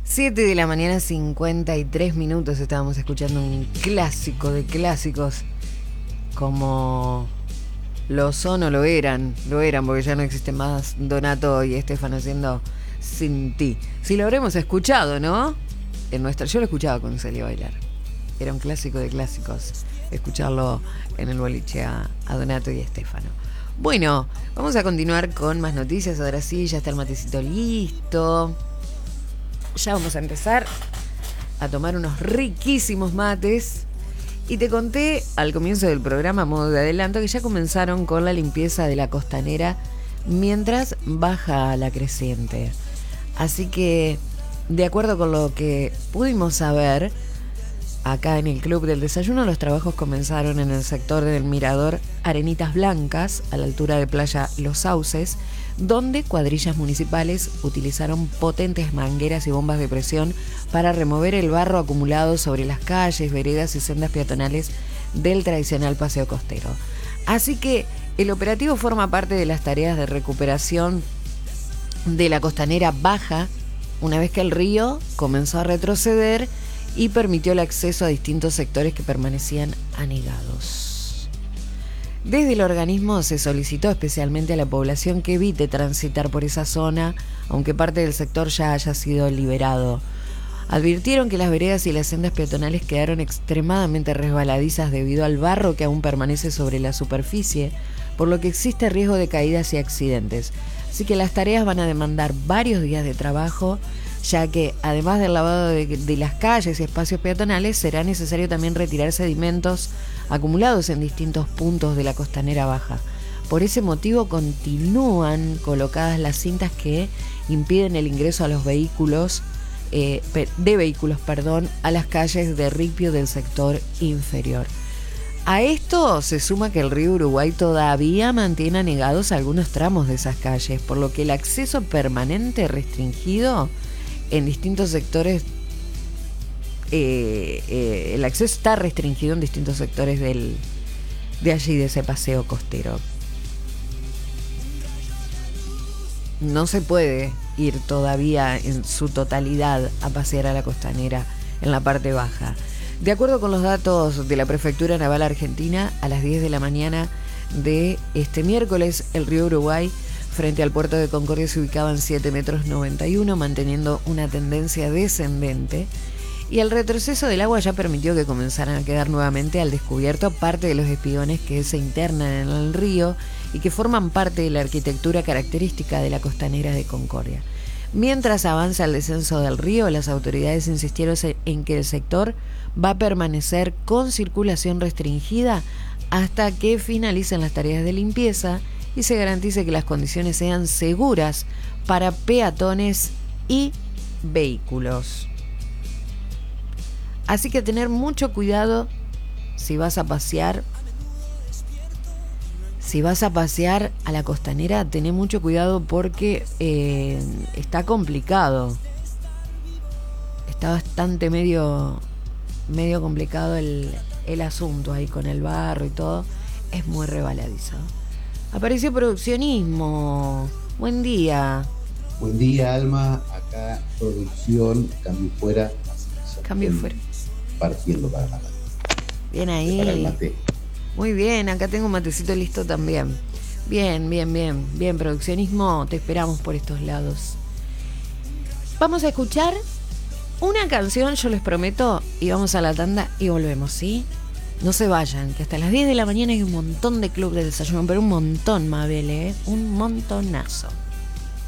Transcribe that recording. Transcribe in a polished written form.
7 de la mañana, 53 minutos. Estábamos escuchando un clásico de clásicos, como lo son o lo eran porque ya no existe más Donato y Estefano haciendo Sin Ti. Si lo habremos escuchado, ¿no? Yo lo escuchaba cuando salía a bailar. Era un clásico de clásicos escucharlo en el boliche a Donato y Estefano. Bueno, vamos a continuar con más noticias. Ahora sí, ya está el matecito listo. Ya vamos a empezar a tomar unos riquísimos mates. Y te conté al comienzo del programa, a modo de adelanto, que ya comenzaron con la limpieza de la costanera mientras baja la creciente. Así que, de acuerdo con lo que pudimos saber, acá en el Club del Desayuno, los trabajos comenzaron en el sector del mirador Arenitas Blancas, a la altura de Playa Los Sauces, donde cuadrillas municipales utilizaron potentes mangueras y bombas de presión para remover el barro acumulado sobre las calles, veredas y sendas peatonales del tradicional paseo costero. Así que el operativo forma parte de las tareas de recuperación de la costanera baja, una vez que el río comenzó a retroceder y permitió el acceso a distintos sectores que permanecían anegados. Desde el organismo se solicitó especialmente a la población que evite transitar por esa zona, aunque parte del sector ya haya sido liberado. Advirtieron que las veredas y las sendas peatonales quedaron extremadamente resbaladizas debido al barro que aún permanece sobre la superficie, por lo que existe riesgo de caídas y accidentes. Así que las tareas van a demandar varios días de trabajo, ya que además del lavado de las calles y espacios peatonales, será necesario también retirar sedimentos acumulados en distintos puntos de la costanera baja. Por ese motivo continúan colocadas las cintas que impiden el ingreso a los vehículos, a las calles de ripio del sector inferior. A esto se suma que el río Uruguay todavía mantiene anegados algunos tramos de esas calles, por lo que el acceso permanente restringido en distintos sectores, el acceso está restringido en distintos sectores de allí, de ese paseo costero. No se puede ir todavía en su totalidad a pasear a la costanera en la parte baja. De acuerdo con los datos de la Prefectura Naval Argentina, a las 10 de la mañana de este miércoles, el río Uruguay frente al puerto de Concordia se ubicaba en 7,91 metros, manteniendo una tendencia descendente, y el retroceso del agua ya permitió que comenzaran a quedar nuevamente al descubierto parte de los espigones que se internan en el río y que forman parte de la arquitectura característica de la costanera de Concordia. Mientras avanza el descenso del río, las autoridades insistieron en que el sector va a permanecer con circulación restringida hasta que finalicen las tareas de limpieza y se garantice que las condiciones sean seguras para peatones y vehículos. Así que tener mucho cuidado si vas a pasear. Si vas a pasear a la costanera, tené mucho cuidado porque está complicado. Está bastante medio complicado el asunto ahí con el barro y todo. Es muy rebaladizo. Apareció Produccionismo. Buen día. Buen día, Alma. Acá producción, cambio fuera. Cambio fuera. Partiendo para la mate. Bien ahí. Para el mate. Muy bien, acá tengo un matecito listo también. Bien, Produccionismo, te esperamos por estos lados. Vamos a escuchar una canción, yo les prometo, y vamos a la tanda y volvemos, ¿sí? No se vayan, que hasta las 10 de la mañana hay un montón de club de desayuno, pero un montón, Mabel, un montonazo.